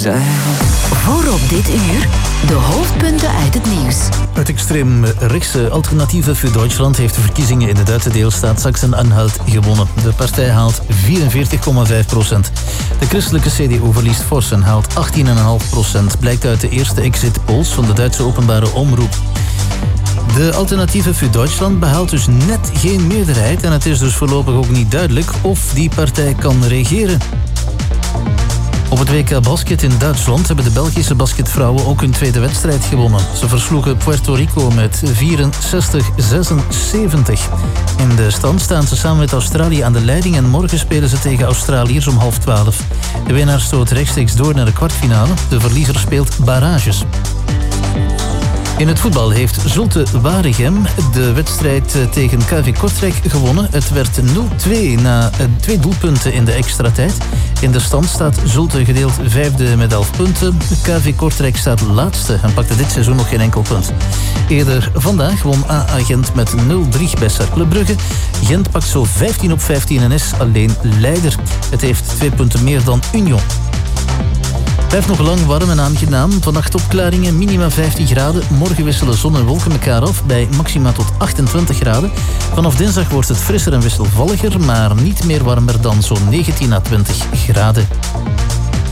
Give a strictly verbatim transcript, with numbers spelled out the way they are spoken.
zijn. Voor op dit uur de hoofdpunten uit het nieuws. Het extreem rechtse Alternative für Deutschland heeft de verkiezingen in de Duitse deelstaat Sachsen-Anhalt gewonnen. De partij haalt vierenveertig komma vijf procent. De christelijke C D U verliest fors en haalt achttien komma vijf procent. Blijkt uit de eerste exit polls van de Duitse openbare omroep. De Alternative für Deutschland behaalt dus net geen meerderheid en het is dus voorlopig ook niet duidelijk of die partij kan regeren. Op het W K Basket in Duitsland hebben de Belgische basketvrouwen ook hun tweede wedstrijd gewonnen. Ze versloegen Puerto Rico met vierenzestig zesenzeventig. In de stand staan ze samen met Australië aan de leiding en morgen spelen ze tegen Australiërs om half twaalf. De winnaar stoot rechtstreeks door naar de kwartfinale. De verliezer speelt barrages. In het voetbal heeft Zulte Waregem de wedstrijd tegen K V Kortrijk gewonnen. Het werd nul twee na twee doelpunten in de extra tijd. In de stand staat Zulte gedeeld vijfde met elf punten. K V Kortrijk staat laatste en pakte dit seizoen nog geen enkel punt. Eerder vandaag won A A Gent met nul drie bij Cercle Brugge. Gent pakt zo vijftien op vijftien en is alleen leider. Het heeft twee punten meer dan Union. Het blijft nog lang warm en aangenaam. Vannacht opklaringen, minima vijftien graden. Morgen wisselen zon en wolken elkaar af bij maxima tot achtentwintig graden. Vanaf dinsdag wordt het frisser en wisselvalliger, maar niet meer warmer dan zo'n negentien à twintig graden.